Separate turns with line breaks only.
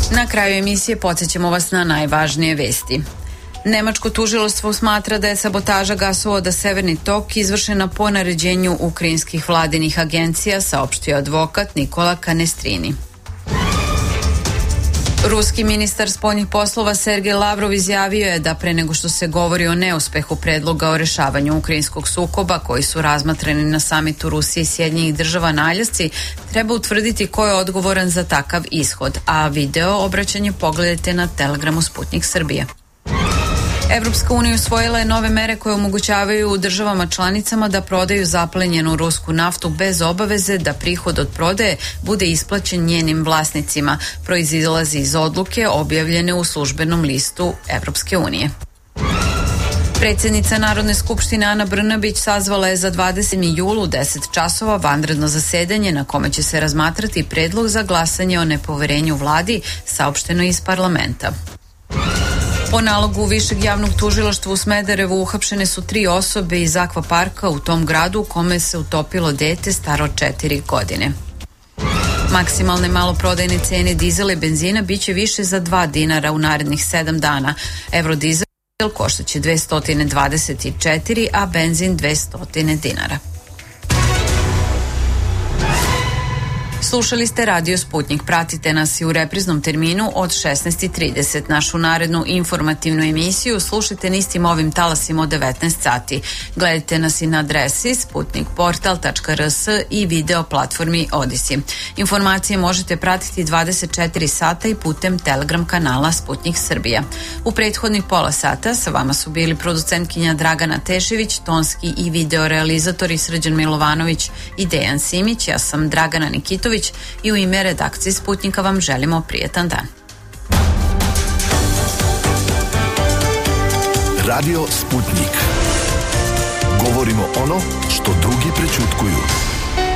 Na kraju emisije podsjećamo vas na najvažnije vesti. Nemačko tužilaštvo smatra da je sabotaža gasovoda Severni tok izvršena po naređenju ukrajinskih vladinih agencija, saopštio advokat Nikola Canestrini. Ruski ministar spoljnih poslova Sergej Lavrov izjavio je da pre nego što se govori o neuspehu predloga o rešavanju ukrajinskog sukoba koji su razmatrani na samitu Rusije i Sjedinjenih Država na Aljasci, treba utvrditi ko je odgovoran za takav ishod, a video obraćanje pogledajte na Telegramu Sputnik Srbije. Evropska unija usvojila je nove mere koje omogućavaju državama članicama da prodaju zaplenjenu rusku naftu bez obaveze da prihod od prodaje bude isplaćen njenim vlasnicima, proizilazi iz odluke objavljene u službenom listu Evropske unije. Predsjednica Narodne skupštine Ana Brnabić sazvala je za 20. jul u 10 časova vanredno zasedanje na kome će se razmatrati predlog za glasanje o nepoverenju vladi, saopšteno iz parlamenta. Po nalogu Višeg javnog tužilaštva u Smederevu uhapšene su 3 osobe iz akvaparka u tom gradu u kome se utopilo dete staro 4 godine. Maksimalne maloprodajne cene dizela i benzina biće više za 2 dinara u narednih 7 dana. Eurodizel koštaće 224, a benzin 200 dinara. Slušali ste Radio Sputnik. Pratite nas i u repriznom terminu od 16:30. Našu narednu informativnu emisiju slušajte na istim ovim talasima od 19 sati. Gledajte nas i na adresi sputnikportal.rs i video platformi Odisi. Informacije možete pratiti 24 sata i putem Telegram kanala Sputnik Srbija. U prethodnih pola sata sa vama su bili producentkinja Dragana Tešević, tonski i video realizatori Srđan Milovanović i Dejan Simić. Ja sam Dragana Nikitović i u ime redakcije Sputnika vam želimo prijetan dan.
Radio Sputnik. Govorimo ono što drugi prećutkuju.